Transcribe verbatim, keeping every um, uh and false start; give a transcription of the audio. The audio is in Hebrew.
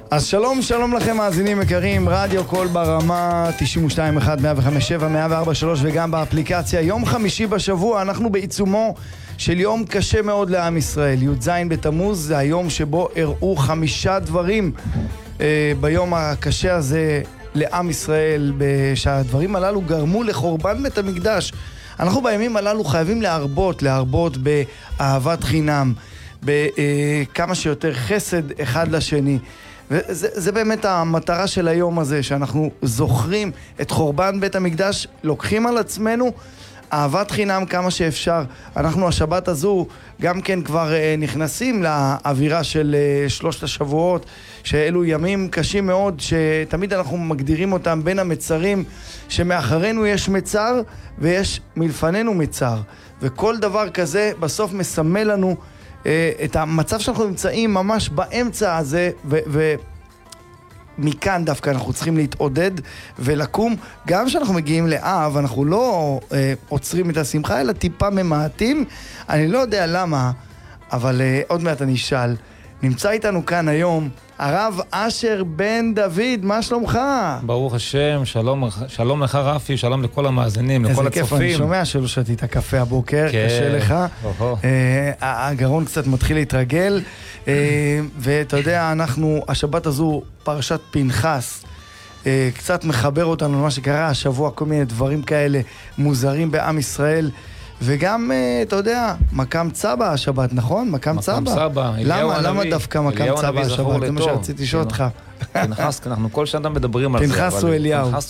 אז שלום, שלום לכם מאזינים יקרים, רדיו קול ברמה תשעים ושתיים נקודה אחת, מאה וחמש נקודה שבע, מאה וארבע נקודה שלוש וגם באפליקציה. יום חמישי בשבוע, אנחנו בעיצומו של יום קשה מאוד לעם ישראל. י"ז בתמוז זה היום שבו הראו חמישה דברים אה, ביום הקשה הזה לעם ישראל, שהדברים הללו גרמו לחורבן בית המקדש. אנחנו בימים הללו חייבים להרבות, להרבות באהבת חינם, בכמה שיותר חסד אחד לשני. וזה זה באמת המטרה של היום הזה, שאנחנו זוכרים את חורבן בית המקדש, לוקחים על עצמנו אהבת חינם כמה שאפשר. אנחנו השבת הזו גם כן כבר נכנסים לאווירה של שלושת השבועות, שאלו ימים קשים מאוד, שתמיד אנחנו מגדירים אותם בין המצרים, שמאחרינו יש מצר ויש מלפנינו מצר. וכל דבר כזה בסוף מסמל לנו את המצב שאנחנו נמצאים ממש באמצע הזה, ומכאן דווקא אנחנו צריכים להתעודד ולקום. גם כשאנחנו מגיעים לאב, אנחנו לא אה, עוצרים את השמחה, אלא טיפה ממעטים. אני לא יודע למה, אבל אה, עוד מעט אני אשאל. נמצא איתנו כאן היום הרב אשר בן דוד, מה שלומך? ברוך השם, שלום, שלום לך רפי, שלום לכל המאזינים, לכל הצופים. איזה כיף, אני שומע שלא שתית קפה הבוקר, כן. קשה לך. אה, הגרון קצת מתחיל להתרגל, אה, ואתה יודע, אנחנו, השבת הזו, פרשת פנחס, אה, קצת מחבר אותנו למה שקרה השבוע, כל מיני דברים כאלה מוזרים בעם ישראל, וגם, אתה יודע, מקם צבא השבת, נכון? מקם צבא. מקם צבא. למה, למה דווקא מקם צבא השבת? זה מה שרציתי לשאול אותך. פנחס, אנחנו כל שנה מדברים על זה. פנחס הוא אליהו.